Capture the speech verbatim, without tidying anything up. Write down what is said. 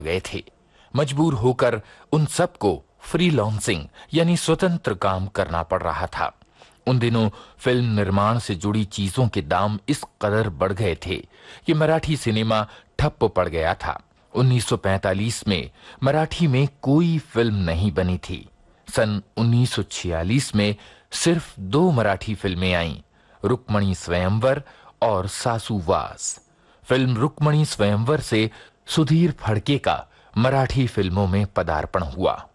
गए थे। मजबूर होकर उन सबको फ्रीलांसिंग यानी स्वतंत्र काम करना पड़ रहा था। उन दिनों फिल्म निर्माण से जुड़ी चीजों के दाम इस कदर बढ़ गए थे कि मराठी सिनेमा ठप्प पड़ गया था। उन्नीस सौ पैंतालीस में मराठी में कोई फिल्म नहीं बनी थी। सन उन्नीस सौ छियालीस में सिर्फ दो मराठी फिल्में आईं, रुक्मणी स्वयंवर और सासूवास। फिल्म रुक्मणी स्वयंवर से सुधीर फड़के का मराठी फिल्मों में पदार्पण हुआ।